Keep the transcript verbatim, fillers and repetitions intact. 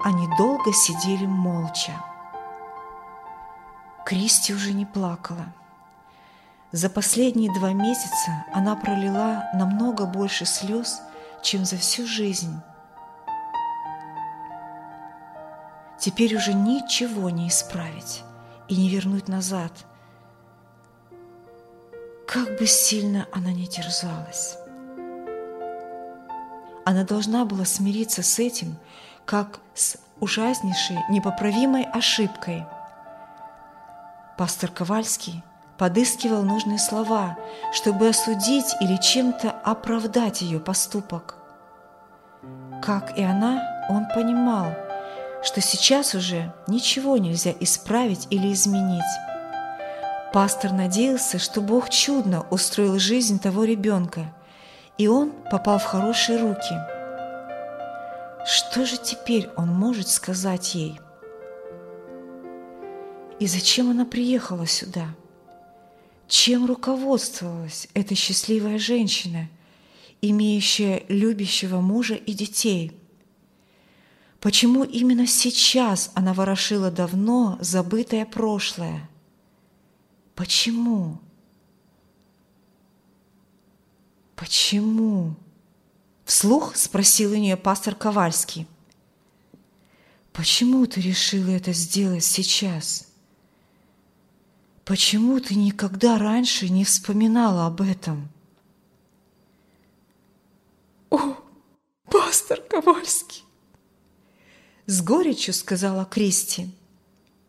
Они долго сидели молча. Кристи уже не плакала. За последние два месяца она пролила намного больше слез, чем за всю жизнь. Теперь уже ничего не исправить и не вернуть назад. Как бы сильно она ни терзалась. Она должна была смириться с этим, как с ужаснейшей, непоправимой ошибкой. Пастор Ковальский подыскивал нужные слова, чтобы осудить или чем-то оправдать ее поступок. Как и она, он понимал, что сейчас уже ничего нельзя исправить или изменить. Пастор надеялся, что Бог чудно устроил жизнь того ребенка, и он попал в хорошие руки. Что же теперь он может сказать ей? И зачем она приехала сюда? Чем руководствовалась эта счастливая женщина, имеющая любящего мужа и детей? Почему именно сейчас она ворошила давно забытое прошлое? Почему? Почему? Вслух спросил у нее пастор Ковальский. Почему ты решила это сделать сейчас? Почему ты никогда раньше не вспоминала об этом? О, пастор Ковальский! С горечью сказала Кристи.